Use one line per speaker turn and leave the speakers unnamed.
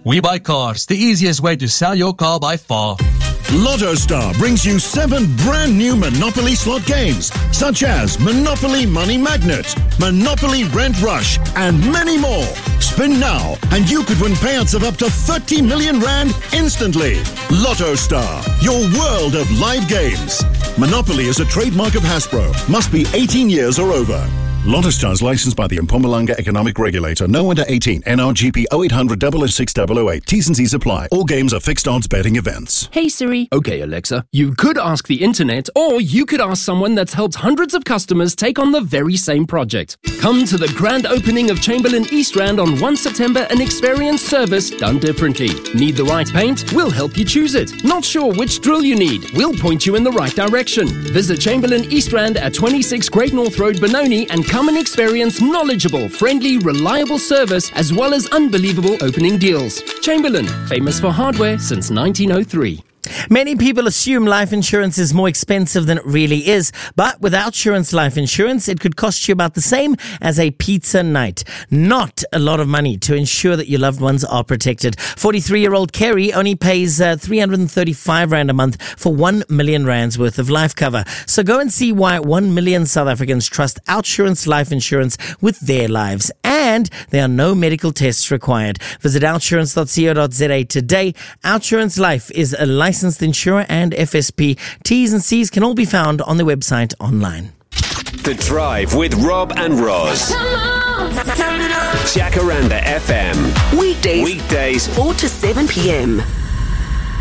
We Buy Cars, the easiest way to sell your car by far.
Lotto Star brings you 7 brand new Monopoly slot games, such as Monopoly Money Magnet, Monopoly Rent Rush, and many more. Spin now, and you could win payouts of up to 30 million rand instantly. Lotto Star, your world of live games. Monopoly is a trademark of Hasbro. Must be 18 years or over. Lotto Star is licensed by the Mpumalanga Economic Regulator. No under 18. NRGP 0800 006 T's and C's apply. All games are fixed odds betting events.
Hey Siri. Okay Alexa. You could ask the internet, or you could ask someone that's helped hundreds of customers take on the very same project. Come to the grand opening of Chamberlain East Rand on 1 September and experience service done differently. Need the right paint? We'll help you choose it. Not sure which drill you need? We'll point you in the right direction. Visit Chamberlain East Rand at 26 Great North Road, Benoni, and come and experience knowledgeable, friendly, reliable service as well as unbelievable opening deals. Chamberlain, famous for hardware since 1903.
Many people assume life insurance is more expensive than it really is, but with Outsurance Life Insurance, it could cost you about the same as a pizza night. Not a lot of money to ensure that your loved ones are protected. 43-year-old Kerry only pays 335 Rand a month for 1 million Rands worth of life cover. So go and see why 1 million South Africans trust Outsurance Life Insurance with their lives. And there are no medical tests required. Visit outsurance.co.za today. Outsurance Life is a licensed insurer and FSP. T's and C's can all be found on the website online.
The Drive with Rob and Roz. Jacaranda FM.
Weekdays 4 to 7 p.m.